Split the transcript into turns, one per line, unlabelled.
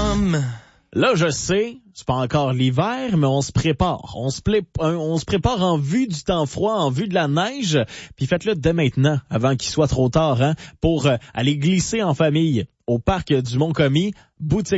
Là, je sais, c'est pas encore l'hiver, mais on se prépare. On se prépare en vue du temps froid, en vue de la neige. Puis faites-le dès maintenant, avant qu'il soit trop tard, pour aller glisser en famille au parc du Mont-Commis. Boutique